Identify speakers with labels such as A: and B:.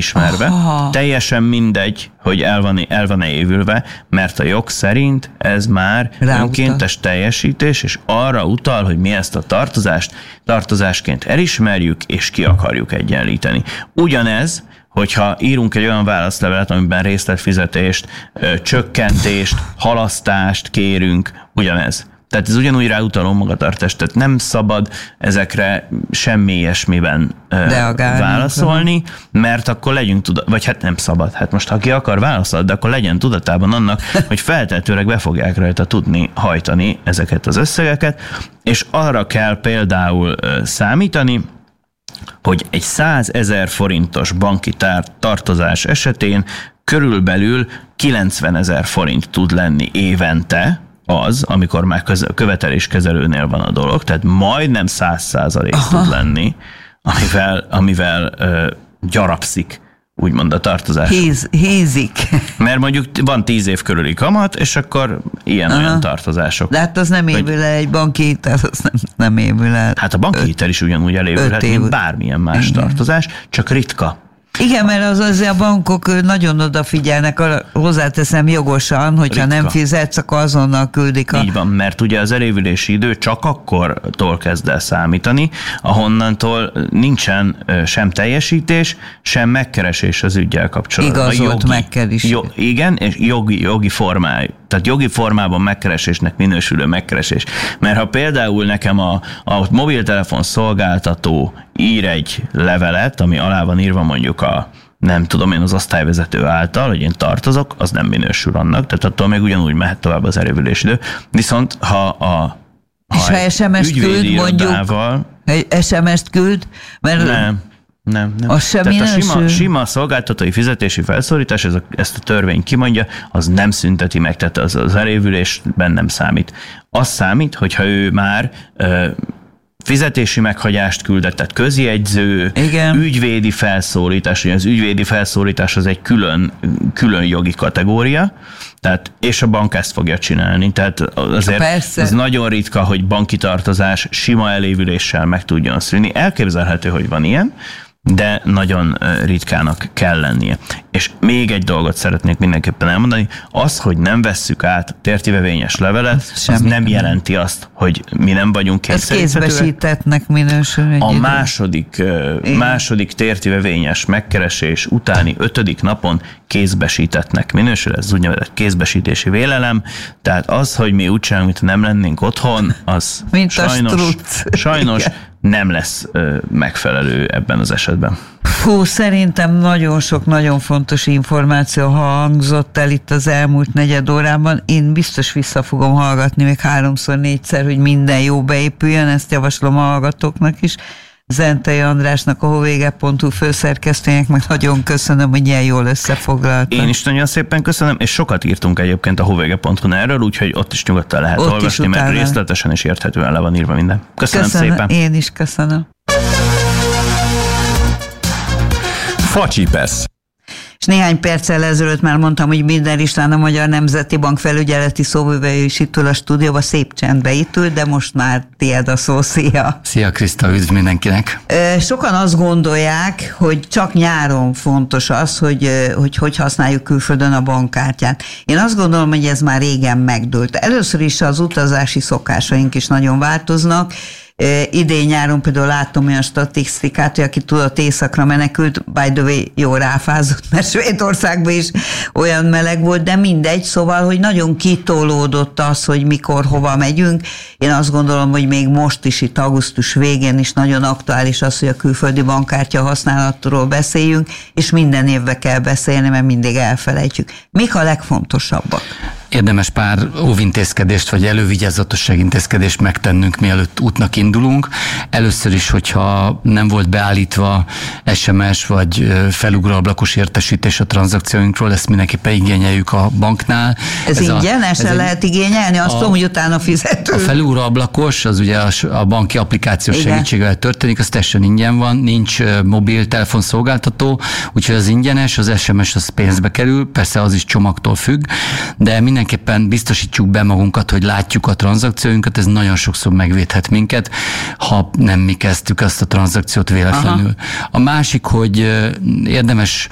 A: ismerve. Teljesen mindegy, hogy el van-e évülve, mert a jog szerint ez már önkéntes teljesítés, és arra utal, hogy mi ezt a tartozásként elismerjük, és ki akarjuk egyenlíteni. Ugyanez, hogyha írunk egy olyan válaszlevelet, amiben részletfizetést, csökkentést, halasztást kérünk, ugyanez. Tehát ez ugyanúgy ráutaló magatartás, tehát nem szabad ezekre semmi ilyesmiben válaszolni, mert akkor legyünk vagy hát nem szabad. Hát most, ha ki akar válaszolni, de akkor legyen tudatában annak, hogy feltehetőleg be fogják rajta tudni hajtani ezeket az összegeket, és arra kell például számítani, hogy egy 100 000 forintos banki tartozás esetén körülbelül 90 000 forint tud lenni évente, az, amikor már követeléskezelőnél van a dolog, tehát majdnem 100% tud lenni, amivel gyarapszik, úgymond a tartozás.
B: Hízik.
A: Mert mondjuk van 10 év körüli kamat, és akkor ilyen-olyan tartozások.
B: De hát az nem évül el, egy banki hitel, az nem évül el.
A: Hát a banki hitel is ugyanúgy elévülhet, mint bármilyen más tartozás, csak ritka.
B: Igen, mert azért a bankok nagyon odafigyelnek, hozzáteszem jogosan, hogyha nem fizetsz, akkor azonnal küldik
A: Így van, mert ugye az elévülési idő csak akkortól kezd el számítani, ahonnantól nincsen sem teljesítés, sem megkeresés az üggyel kapcsolatban.
B: Igazolt megkeresés.
A: Igen, és jogi formájú. Tehát jogi formában megkeresésnek minősülő megkeresés. Mert ha például nekem a mobiltelefon szolgáltató ír egy levelet, ami alá van írva mondjuk nem tudom én, az osztályvezető által, hogy én tartozok, az nem minősül annak, tehát attól még ugyanúgy mehet tovább az elévülési idő. Viszont ha
B: SMS-t küld, mondjuk, SMS-t küld, mert
A: nem.
B: Az sem
A: tehát a sima szolgáltatói fizetési felszólítás, ezt a törvény kimondja, az nem szünteti meg, tehát az elévülésben nem számít. Az számít, hogyha ő már fizetési meghagyást küldött, tehát közjegyző, ügyvédi felszólítás, ugye az ügyvédi felszólítás az egy külön jogi kategória, tehát, és a bank ezt fogja csinálni. Tehát azért az nagyon ritka, hogy banki tartozás sima elévüléssel meg tudjon szűnni. Elképzelhető, hogy van ilyen, de nagyon ritkának kell lennie. És még egy dolgot szeretnék mindenképpen elmondani, az, hogy nem vesszük át tértivevényes levelet, az nem jelenti azt, hogy mi nem vagyunk kényszeríthetőek.
B: Ez kézbesítettnek minősül.
A: A második tértivevényes megkeresés utáni 5. napon kézbesítettnek minősül, ez úgynevezett kézbesítési vélelem, tehát az, hogy mi úgy csinálunk, mint nem lennénk otthon, az sajnos nem lesz megfelelő ebben az esetben.
B: Szerintem nagyon sok, nagyon fontos információ hangzott el itt az elmúlt negyed órában. Én biztos vissza fogom hallgatni még 3-4-szer, hogy minden jó beépüljön, ezt javaslom a hallgatóknak is. Zentei Andrásnak, a hovége.hu főszerkesztőjének meg nagyon köszönöm, hogy ilyen jól összefoglaltam.
A: Én is nagyon szépen köszönöm, és sokat írtunk egyébként a hovége.hu erről, úgyhogy ott is nyugodtan lehet olvasni, mert részletesen és érthetően le van írva minden. Köszönöm szépen.
B: Én is köszönöm.
C: Facsipesz.
B: És néhány perccel ezelőtt már mondtam, hogy Minden István, a Magyar Nemzeti Bank felügyeleti szóvivője is itt ül a stúdióba, szép csendbe itt ül, de most már tiéd a szó. Szia!
D: Szia Kriszta, üdv mindenkinek!
B: Sokan azt gondolják, hogy csak nyáron fontos az, hogy használjuk külföldön a bankkártyát. Én azt gondolom, hogy ez már régen megdőlt. Először is az utazási szokásaink is nagyon változnak. Idén nyáron például láttam olyan statisztikát, hogy aki tudott északra menekült, by the way, jó ráfázott, mert Svédországban is olyan meleg volt, de mindegy, szóval, hogy nagyon kitolódott az, hogy mikor, hova megyünk. Én azt gondolom, hogy még most is itt augusztus végén is nagyon aktuális az, hogy a külföldi bankkártya használatról beszéljünk, és minden évben kell beszélni, mert mindig elfelejtjük. Mik a legfontosabbak?
D: Érdemes pár óvintézkedést vagy elővigyázatosság intézkedést megtennünk, mielőtt útnak indulunk. Először is, hogyha nem volt beállítva SMS vagy felugró ablakos értesítés a tranzakcióinkról, ezt mindenképpen igényeljük a banknál.
B: Ez ingyenesen lehet igényelni? Azt tudom, hogy utána fizető.
D: A felugró ablakos, az ugye a banki applikáció segítségével történik, az teljesen ingyen van, nincs mobiltelefon szolgáltató, úgyhogy az ingyenes, az SMS az pénzbe kerül, persze az is csomagtól függ, de mindenképpen biztosítsuk be magunkat, hogy látjuk a tranzakcióinkat, ez nagyon sokszor megvédhet minket, ha nem mi kezdtük azt a tranzakciót véletlenül. A másik, hogy érdemes